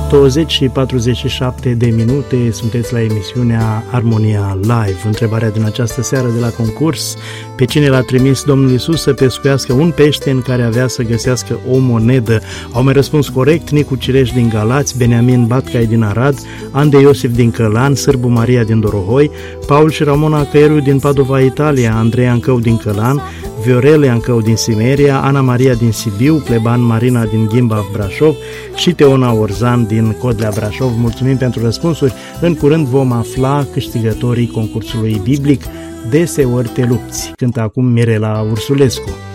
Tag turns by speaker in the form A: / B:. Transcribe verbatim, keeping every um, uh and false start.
A: douăzeci și patruzeci și șapte de minute, sunteți la emisiunea Armonia Live. Întrebarea din această seară de la concurs: pe cine l-a trimis Domnul Iisus să pescuiască un pește în care avea să găsească o monedă? Au mai răspuns corect Nicu Cireș din Galați, Beniamin Batcai din Arad, Ande Iosif din Călan, Sârbu Maria din Dorohoi, Paul și Ramona Căieriu din Padova, Italia, Andrei Ancău din Călan, Viorele Ancău din Simeria, Ana Maria din Sibiu, Pleban Marina din Gimbav, Brașov și Teona Orzan din Codlea, Brașov. Mulțumim pentru răspunsuri. În curând vom afla câștigătorii concursului biblic Deseori te lupți. Cântă acum Mirela Ursulescu.